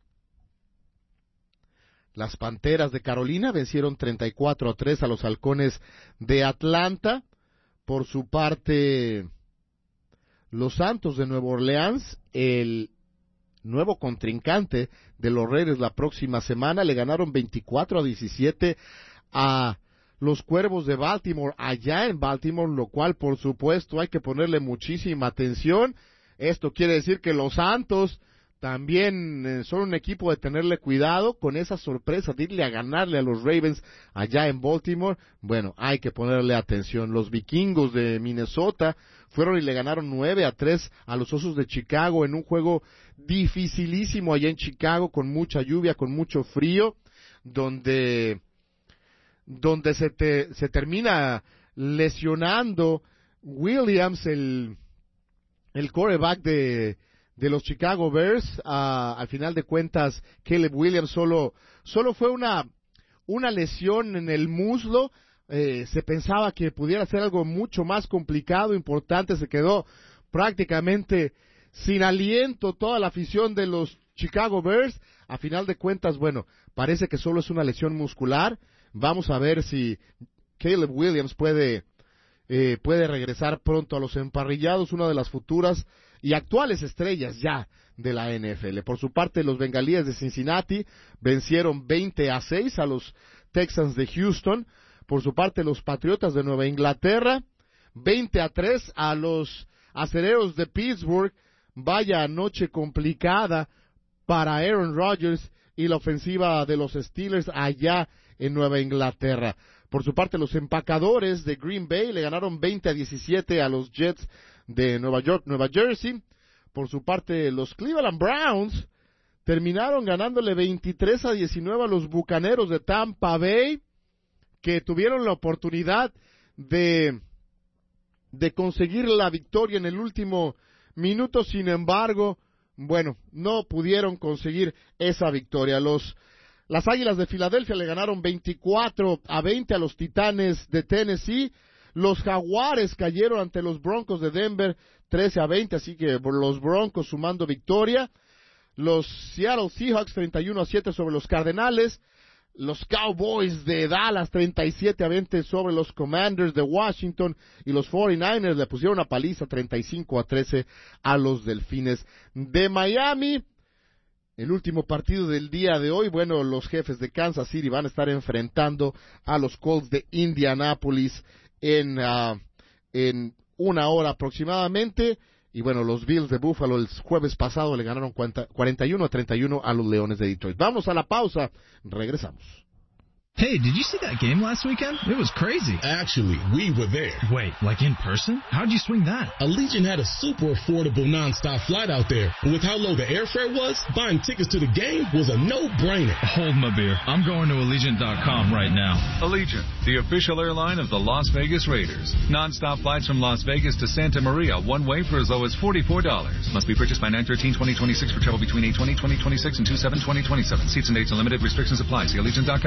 Las Panteras de Carolina vencieron treinta y cuatro a tres a los Halcones de Atlanta. Por su parte, los Santos de Nueva Orleans, el nuevo contrincante de los Raiders la próxima semana, le ganaron veinticuatro a diecisiete a los Cuervos de Baltimore allá en Baltimore, lo cual por supuesto hay que ponerle muchísima atención. Esto quiere decir que los Santos también eh, son un equipo de tenerle cuidado con esa sorpresa de irle a ganarle a los Ravens allá en Baltimore. Bueno, hay que ponerle atención. Los Vikingos de Minnesota fueron y le ganaron nueve a tres a los Osos de Chicago en un juego dificilísimo allá en Chicago, con mucha lluvia, con mucho frío, donde donde se, te, se termina lesionando Williams, el, el quarterback de de los Chicago Bears. Uh, al final de cuentas, Caleb Williams solo, solo fue una, una lesión en el muslo. Eh, se pensaba que pudiera ser algo mucho más complicado, importante. Se quedó prácticamente sin aliento toda la afición de los Chicago Bears. A final de cuentas, bueno, parece que solo es una lesión muscular. Vamos a ver si Caleb Williams puede, eh, puede regresar pronto a los emparrillados, una de las futuras y actuales estrellas ya de la N F L. Por su parte, los Bengalíes de Cincinnati vencieron veinte a seis a los Texans de Houston. Por su parte, los Patriotas de Nueva Inglaterra, veinte a tres a los Acereros de Pittsburgh. Vaya noche complicada para Aaron Rodgers y la ofensiva de los Steelers allá en Nueva Inglaterra. Por su parte, los Empacadores de Green Bay le ganaron veinte a diecisiete a los Jets de Nueva York, Nueva Jersey. Por su parte, los Cleveland Browns terminaron ganándole veintitrés a diecinueve a los Bucaneros de Tampa Bay, que tuvieron la oportunidad de, de conseguir la victoria en el último minuto. Sin embargo, bueno, no pudieron conseguir esa victoria. Los Las Águilas de Filadelfia le ganaron veinticuatro a veinte a los Titanes de Tennessee. Los Jaguares cayeron ante los Broncos de Denver trece a veinte, así que los Broncos sumando victoria. Los Seattle Seahawks treinta y uno a siete sobre los Cardenales. Los Cowboys de Dallas treinta y siete a veinte sobre los Commanders de Washington, y los cuarenta y nueve ers le pusieron una paliza treinta y cinco a trece a los Delfines de Miami. el último partido del día de hoy. Bueno, los Jefes de Kansas City van a estar enfrentando a los Colts de Indianápolis en, uh, en una hora aproximadamente. Y bueno, los Bills de Buffalo el jueves pasado le ganaron cuarenta y uno a treinta y uno a los Leones de Detroit. Vamos a la pausa, regresamos. Hey, did you see that game last weekend? It was crazy. Actually, we were there. Wait, like in person? How'd you swing that? Allegiant had a super affordable nonstop flight out there. And with how low the airfare was, buying tickets to the game was a no-brainer. Hold my beer. I'm going to Allegiant dot com right now. Allegiant, the official airline of the Las Vegas Raiders. Nonstop flights from Las Vegas to Santa Maria, one way for as low as forty-four dollars. Must be purchased by nine thirteen twenty twenty-six for travel between eight twenty twenty twenty-six and two seven twenty twenty-seven. Seats and dates are limited. Restrictions apply. See Allegiant dot com.